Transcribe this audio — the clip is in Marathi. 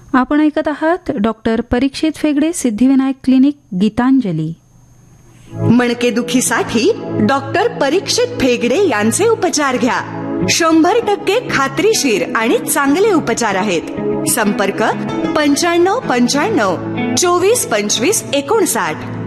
आपण ऐकत आहात डॉक्टर परीक्षित फेगडे सिद्धिविनायक क्लिनिक गीतांजली. मणकेदुखीसाठी डॉक्टर परीक्षित फेगडे यांचे उपचार घ्या. 100% खात्रीशीर आणि चांगले उपचार आहेत. संपर्क 95 95 24 25 59.